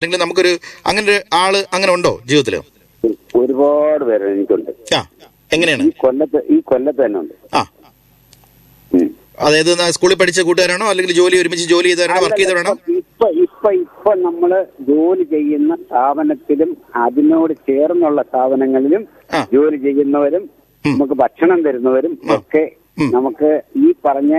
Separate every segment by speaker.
Speaker 1: അല്ലെങ്കിൽ നമുക്കൊരു അങ്ങനെ ഒരു ആള് അങ്ങനെ ഉണ്ടോ ജീവിതത്തില്?
Speaker 2: ഒരുപാട് പേര് എനിക്കുണ്ട്.
Speaker 1: എങ്ങനെയാണ്?
Speaker 2: ഈ കൊല്ലത്ത് തന്നെ ഉണ്ട്.
Speaker 1: അതായത് സ്കൂളിൽ പഠിച്ച കൂട്ടുകാരാണോ അല്ലെങ്കിൽ ജോലി ഒരുമിച്ച് ജോലി ചെയ്തവരാണോ, വർക്ക് ചെയ്തവരാണോ?
Speaker 2: ഇപ്പൊ നമ്മള് ജോലി ചെയ്യുന്ന സ്ഥാപനത്തിലും അതിനോട് ചേർന്നുള്ള സ്ഥാപനങ്ങളിലും ജോലി ചെയ്യുന്നവരും നമുക്ക് ഭക്ഷണം തരുന്നവരും ഒക്കെ നമുക്ക് ഈ പറഞ്ഞ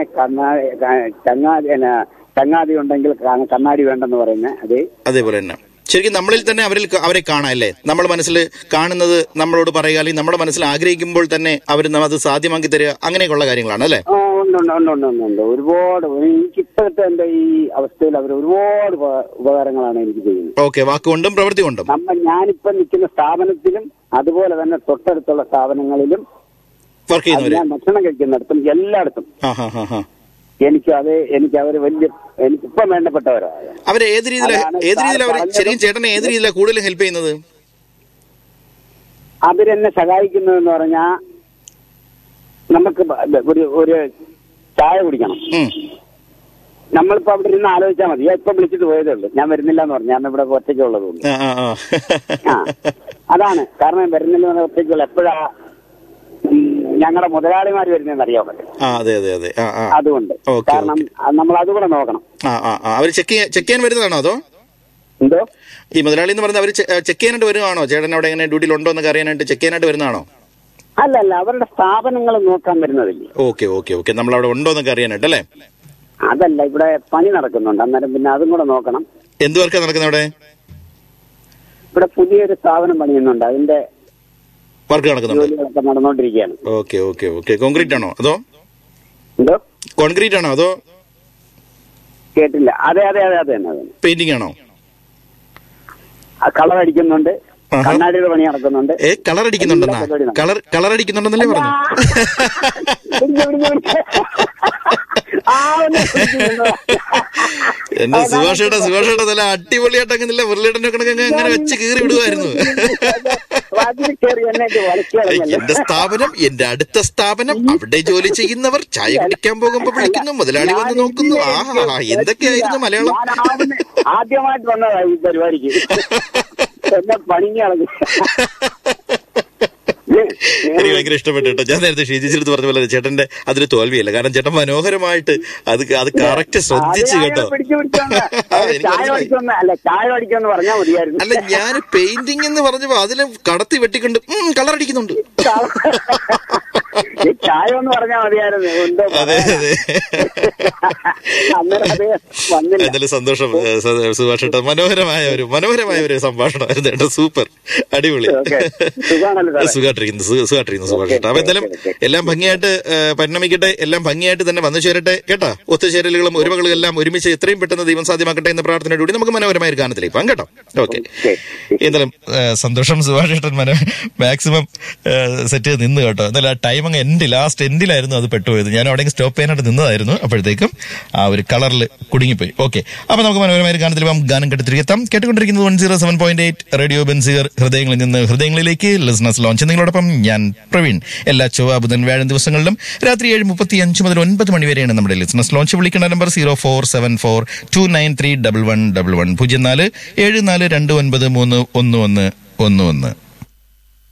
Speaker 2: ചങ്ങാതി ഉണ്ടെങ്കിൽ കണ്ണാടി വേണ്ടെന്ന് പറയുന്നത്
Speaker 1: അതേപോലെ തന്നെ ശരിക്കും നമ്മളിൽ തന്നെ അവരെ കാണാം അല്ലേ? നമ്മുടെ മനസ്സിൽ കാണുന്നത് നമ്മളോട് പറയുക, അല്ലെങ്കിൽ നമ്മുടെ മനസ്സിൽ ആഗ്രഹിക്കുമ്പോൾ തന്നെ അവർ അത് സാധ്യമാക്കി തരിക, അങ്ങനെയൊക്കെയുള്ള കാര്യങ്ങളാണ് അല്ലേ?
Speaker 2: ഉണ്ട്. ഒരുപാട് എനിക്ക് ഇപ്പോഴത്തെ എന്റെ ഈ അവസ്ഥയിൽ അവർ ഒരുപാട് ഉപകാരങ്ങളാണ് എനിക്ക് ചെയ്യുന്നത്.
Speaker 1: ഓക്കെ, വാക്കുകൊണ്ടും പ്രവൃത്തി കൊണ്ടും.
Speaker 2: ഞാനിപ്പോ നിൽക്കുന്ന സ്ഥാപനത്തിലും അതുപോലെ തന്നെ തൊട്ടടുത്തുള്ള സ്ഥാപനങ്ങളിലും
Speaker 1: വർക്ക് ചെയ്യുന്നവര്,
Speaker 2: ഞാൻ ഭക്ഷണം കഴിക്കുന്നിടത്തും എല്ലായിടത്തും എനിക്ക് അവര് എനിക്കിപ്പം വേണ്ടപ്പെട്ടവരാണ്.
Speaker 1: അവര് ഏത് രീതിയിലാണ് ശരിക്കും ചേട്ടനെ ഏത് രീതിയിലാണ് കൂടുതൽ ഹെൽപ്പ് ചെയ്യുന്നത്?
Speaker 2: അവരെന്നെ സഹായിക്കുന്നതെന്ന് പറഞ്ഞാ നമുക്ക് ഒരു ചായ കുടിക്കണം. നമ്മളിപ്പോ അവിടെ ഇരുന്ന് ആലോചിച്ചാൽ മതി. ഇപ്പൊ വിളിച്ചിട്ട് പോയതേ ഉള്ളൂ, ഞാൻ വരുന്നില്ല എന്ന് പറഞ്ഞു. ഞാൻ ഇവിടെ ഒറ്റയ്ക്കുള്ളതുകൊണ്ട് അതാണ് കാരണം. വരുന്നില്ല എന്ന് ഒറ്റയ്ക്കുള്ള എപ്പോഴാ ഞങ്ങളുടെ മുതലാളിമാര് വരുന്നതെന്ന് അറിയാൻ പറ്റും. അതുകൊണ്ട് കാരണം നമ്മൾ അതുകൂടെ നോക്കണം.
Speaker 1: അവര് ചെക്ക് ചെയ്യാൻ വരുന്നതാണോ അതോ
Speaker 2: എന്തോ
Speaker 1: ഈ മുതലാളി എന്ന് പറഞ്ഞാൽ അവര് ചെക്ക് ചെയ്യാനായിട്ട് വരുവാണോ? ചേട്ടൻ അവിടെ എങ്ങനെ ഡ്യൂട്ടിയിൽ ഉണ്ടോ എന്നൊക്കെ അറിയാനായിട്ട് ചെക്ക് ചെയ്യാനായിട്ട് വരുന്നതാണോ?
Speaker 2: അല്ല, അവരുടെ സ്ഥാപനങ്ങൾ നോക്കാൻ വരുന്നതില്ലേ.
Speaker 1: ഓക്കെ നമ്മളവിടെ ഉണ്ടോ എന്നൊക്കെ അറിയാനായിട്ട് അല്ലേ?
Speaker 2: അതല്ല, ഇവിടെ പണി നടക്കുന്നുണ്ട്, അന്നേരം പിന്നെ അതും കൂടെ നോക്കണം.
Speaker 1: എന്ത് വർക്കാണ് നടക്കുന്നത് അവിടെ?
Speaker 2: ഇവിടെ പുതിയൊരു സ്ഥാപനം പണിയുന്നുണ്ട്, അതിന്റെ
Speaker 1: വർക്ക് നടക്കുന്നുണ്ട്,
Speaker 2: ജോലികളൊക്കെ നടന്നുകൊണ്ടിരിക്കുകയാണ്.
Speaker 1: ഓക്കെ കോൺക്രീറ്റ് ആണോ അതോ
Speaker 2: എന്തോ
Speaker 1: കോൺക്രീറ്റ് ആണോ അതോ
Speaker 2: കേട്ടില്ല? അതെ തന്നെ.
Speaker 1: പെയിന്റിംഗ് ആണോ?
Speaker 2: കളർ അടിക്കുന്നുണ്ട്, കണ്ണാടിയുടെ പണി നടക്കുന്നുണ്ട്.
Speaker 1: കളർ അടിക്കുന്നുണ്ടെന്നല്ലേ പറഞ്ഞു? എന്റെ സുഭാഷേട്ടാ നല്ല അടിപൊളിയായിട്ട് അങ്ങനെ മുരളിയേട്ടനൊക്കെ അങ്ങനെ വെച്ച് കീറി വിടുവായിരുന്നു. എന്റെ സ്ഥാപനം, എന്റെ അടുത്ത സ്ഥാപനം, അവിടെ ജോലി ചെയ്യുന്നവർ ചായ കുടിക്കാൻ പോകുമ്പോ വിളിക്കുന്നു, മുതലാളി വന്ന് നോക്കുന്നു. എന്തൊക്കെയായിരുന്നു മലയാളം.
Speaker 2: ആദ്യമായിട്ട് വന്നതാ ഈ പരിപാടിക്ക്. എന്നെ പണിഞ്ഞാണ്.
Speaker 1: എനിക്ക് ഭയങ്കര ഇഷ്ടപ്പെട്ടു കേട്ടോ. ഞാൻ നേരത്തെ ഷീജിച്ചെടുത്ത് പറഞ്ഞ പോലെ ചേട്ടന്റെ അതിന് തോൽവിയല്ല, കാരണം ചേട്ടൻ മനോഹരമായിട്ട് അത് കറക്റ്റ് ശ്രദ്ധിച്ചു കേട്ടോ. അല്ല, ഞാൻ പെയിന്റിംഗ് എന്ന് പറഞ്ഞപ്പോ അതില് കടത്തി വെട്ടിക്കൊണ്ട് കളർ അടിക്കുന്നുണ്ട്. അതെ എന്തായാലും സന്തോഷം സുഭാഷ് ഏട്ടാ. മനോഹരമായ ഒരു സംഭാഷണമായിരുന്നു കേട്ടോ. സൂപ്പർ, അടിപൊളി. സുഖമായിട്ടിരിക്കുന്നു സുഭാഷ് ഏട്ടാ. അപ്പൊ എന്തായാലും എല്ലാം ഭംഗിയായിട്ട് പരിണമിക്കട്ടെ, എല്ലാം ഭംഗിയായിട്ട് തന്നെ വന്നു ചേരട്ടെ കേട്ടോ. ഒത്തുചേരലുകളും ഒരുമകളും എല്ലാം ഒരുമിച്ച് എത്രയും പെട്ടെന്ന് ദൈവം സാധ്യമാക്കട്ടെ എന്ന പ്രാർത്ഥനയോടുകൂടി നമുക്ക് മനോഹരമായ ഒരു ഗാനത്തിലേക്ക് പോകാം കേട്ടോ. ഓക്കെ, എന്തായാലും സന്തോഷം സുഭാഷ് ഏട്ടൻ മാക്സിമം സെറ്റ് ചെയ്ത് നിന്ന് കേട്ടോ. എന്നാലും ആ ടൈം അങ്ങ് ലാസ്റ്റ് എൻഡിലായിരുന്നു അത് പെട്ടുപോയത്. ഞാൻ അവിടെ സ്റ്റോപ്പ് ചെയ്യാനായിട്ട് നിന്നതായിരുന്നു, അപ്പോഴത്തേക്കും ആ ഒരു കളറിൽ കുടുങ്ങിപ്പോയി. ഓക്കെ, അപ്പൊ നമുക്ക് മനോഹരമായ ഗാനത്തിൽ ഗാനം കേട്ടിരിക്കാം. കേട്ടുകൊണ്ടിരിക്കുന്നത് 107.8 റേഡിയോ ബെൻസിയർ, ഹൃദയങ്ങളിൽ നിന്ന് ഹൃദയങ്ങളിലേക്ക് ലിസണേഴ്സ് ലോഞ്ച്. നിങ്ങളോടൊപ്പം ഞാൻ പ്രവീൺ. എല്ലാ ചൊവ്വ ബുധൻ വ്യാഴം ദിവസങ്ങളിലും രാത്രി 7:35 മുതൽ 9 മണി വരെയാണ് നമ്മുടെ ലിസണേഴ്സ് ലോഞ്ച്. വിളിക്കേണ്ട നമ്പർ 0474293111 0474293111.